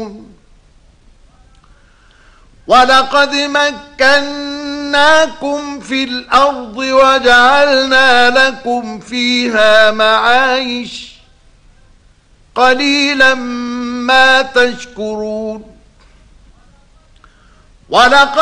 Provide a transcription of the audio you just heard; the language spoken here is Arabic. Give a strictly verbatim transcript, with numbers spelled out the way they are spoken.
تشكرون ولقد مكناكم في الأرض وجعلنا لكم فيها معايش قليلا ما تشكرون ولقد